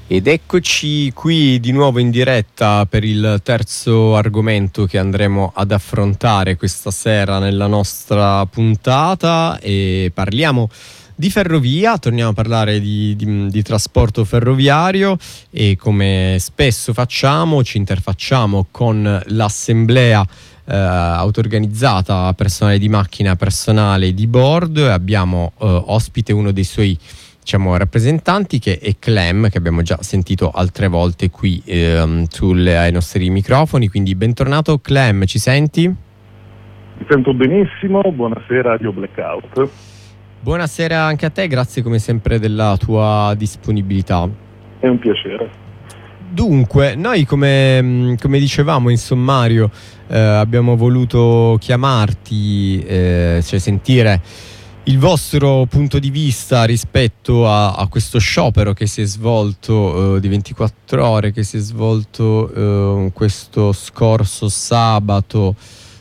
Ed eccoci qui di nuovo in diretta per il terzo argomento che andremo ad affrontare questa sera nella nostra puntata, e parliamo di ferrovia. Torniamo a parlare di trasporto ferroviario, e come spesso facciamo ci interfacciamo con l'assemblea auto-organizzata personale di macchina, personale di bordo, e abbiamo ospite uno dei suoi rappresentanti, che è Clem, che abbiamo già sentito altre volte qui ai nostri microfoni. Quindi bentornato Clem, ci senti? Mi sento benissimo, buonasera Radio Blackout. Buonasera anche a te, grazie come sempre della tua disponibilità. È un piacere. Dunque, noi come dicevamo in sommario abbiamo voluto chiamarti, sentire il vostro punto di vista rispetto a questo sciopero che si è svolto di 24 ore, che si è svolto questo scorso sabato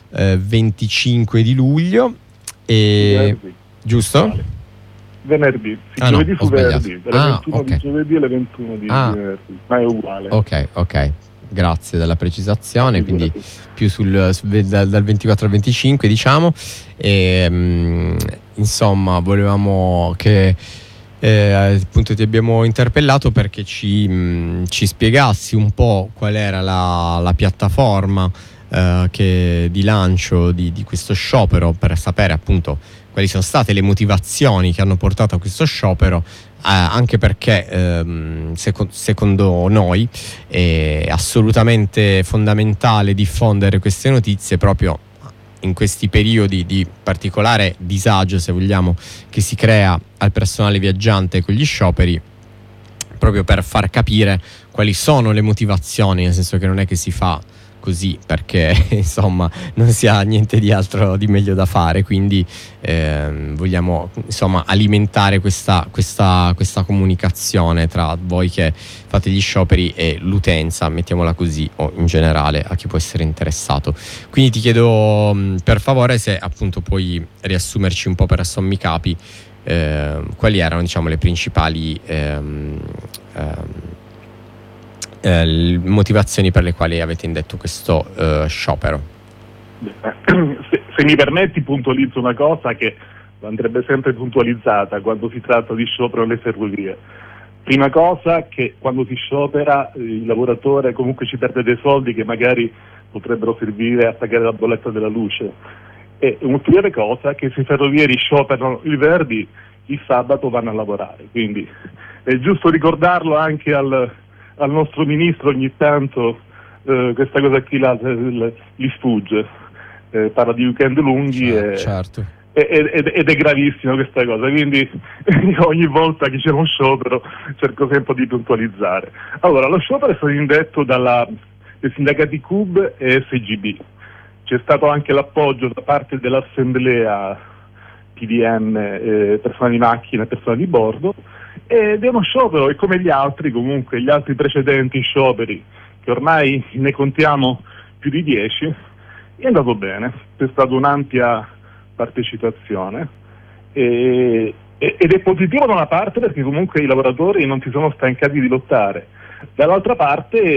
25 di luglio. Venerdì. Giusto? Venerdì. Giovedì fu venerdì, dalle 21 okay. di giovedì alle 21 di venerdì, ma è uguale. Ok. Grazie della precisazione, quindi più dal 24 al 25, diciamo. E, insomma, volevamo che appunto ti abbiamo interpellato perché ci spiegassi un po' qual era la piattaforma di lancio di questo sciopero, per sapere appunto quali sono state le motivazioni che hanno portato a questo sciopero, anche perché secondo noi è assolutamente fondamentale diffondere queste notizie proprio in questi periodi di particolare disagio, se vogliamo, che si crea al personale viaggiante con gli scioperi, proprio per far capire quali sono le motivazioni, nel senso che non è che si fa così perché insomma non si ha niente di altro di meglio da fare. Quindi vogliamo insomma alimentare questa comunicazione tra voi che fate gli scioperi e l'utenza, mettiamola così, o in generale a chi può essere interessato. Quindi ti chiedo per favore se appunto puoi riassumerci un po' per sommi capi quali erano, diciamo, le principali motivazioni per le quali avete indetto questo sciopero. Se mi permetti, puntualizzo una cosa che andrebbe sempre puntualizzata quando si tratta di sciopero alle ferrovie. Prima cosa, che quando si sciopera il lavoratore comunque ci perde dei soldi che magari potrebbero servire a pagare la bolletta della luce. E un'ulteriore cosa, che se i ferrovieri scioperano il venerdì, il sabato vanno a lavorare. Quindi è giusto ricordarlo anche al nostro ministro ogni tanto, questa cosa qui gli sfugge, parla di weekend lunghi, certo. ed è gravissima questa cosa, quindi ogni volta che c'è uno sciopero cerco sempre di puntualizzare. Allora, lo sciopero è stato indetto dai sindacati CUB e SGB, c'è stato anche l'appoggio da parte dell'assemblea PDM, persone di macchina e persone di bordo, ed è uno sciopero, e come gli altri precedenti scioperi, che ormai ne contiamo più di 10, è andato bene, c'è stata un'ampia partecipazione ed è positivo da una parte perché comunque i lavoratori non si sono stancati di lottare, dall'altra parte